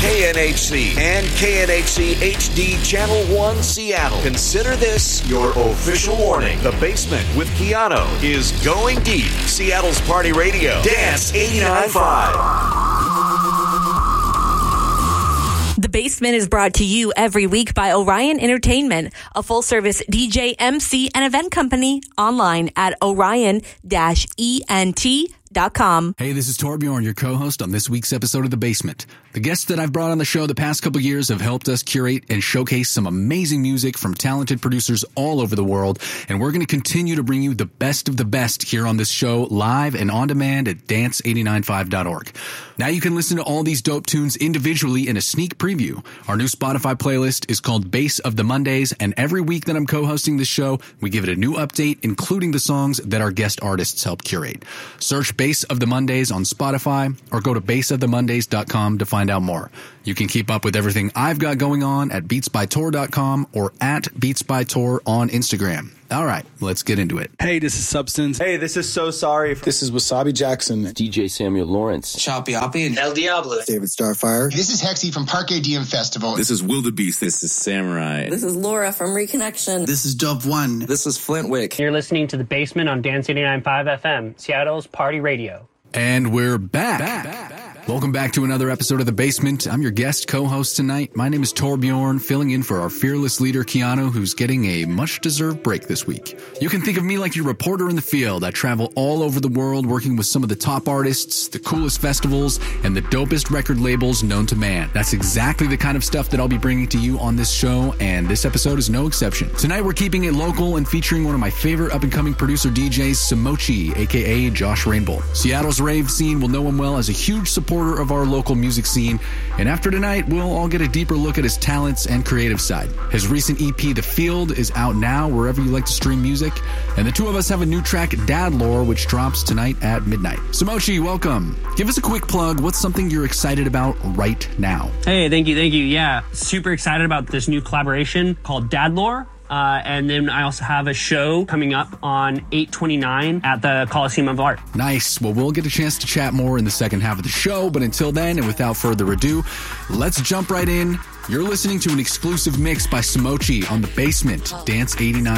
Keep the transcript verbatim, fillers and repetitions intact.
K N H C and K N H C H D Channel one Seattle. Consider this your official warning. The Basement with Keanu is going deep. Seattle's Party Radio. Dance eighty-nine point five. The Basement is brought to you every week by Orion Entertainment, a full-service D J, M C, and event company online at orion dash E N T dot com. Hey, this is Torbjorn, your co-host on this week's episode of The Basement. The guests that I've brought on the show the past couple years have helped us curate and showcase some amazing music from talented producers all over the world, and we're going to continue to bring you the best of the best here on this show, live and on demand at dance eighty-nine point five dot org. Now you can listen to all these dope tunes individually in a sneak preview. Our new Spotify playlist is called Bass of the Mondays, and every week that I'm co-hosting this show, we give it a new update, including the songs that our guest artists help curate. Search Bass of the Mondays on Spotify or go to bass of the mondays dot com to find out more. You can keep up with everything I've got going on at beats by tour dot com or at beats by tour on Instagram. All right, let's get into it. Hey, this is Substance. Hey, this is So Sorry. This is Wasabi Jackson. D J Samuel Lawrence. Choppy Oppy and El Diablo. David Starfire. This is Hexy from Parque D M Festival. This is Wildebeest. This is Samurai. This is Laura from Reconnection. This is Dove One. This is Flintwick. You're listening to The Basement on Dance eighty-nine point five F M, Seattle's Party Radio. And we're back. back, back, back. Welcome back to another episode of The Basement. I'm your guest co-host tonight. My name is Torbjorn, filling in for our fearless leader, Keanu, who's getting a much-deserved break this week. You can think of me like your reporter in the field. I travel all over the world working with some of the top artists, the coolest festivals, and the dopest record labels known to man. That's exactly the kind of stuff that I'll be bringing to you on this show, and this episode is no exception. Tonight, we're keeping it local and featuring one of my favorite up-and-coming producer D Js, Samochi, a k a. Josh Rainbow. Seattle's rave scene will know him well as a huge supporter of our local music scene, and after tonight, we'll all get a deeper look at his talents and creative side. His recent E P, The Field, is out now wherever you like to stream music, and the two of us have a new track, Dad Lore, which drops tonight at midnight. Samochi, welcome. Give us a quick plug. What's something you're excited about right now? Hey, thank you, thank you. Yeah, super excited about this new collaboration called Dad Lore. Uh, and then I also have a show coming up on eight twenty-nine at the Coliseum of Art. Nice. Well, we'll get a chance to chat more in the second half of the show, but until then, and without further ado, let's jump right in. You're listening to an exclusive mix by Samochi on The Basement, Dance eighty-nine.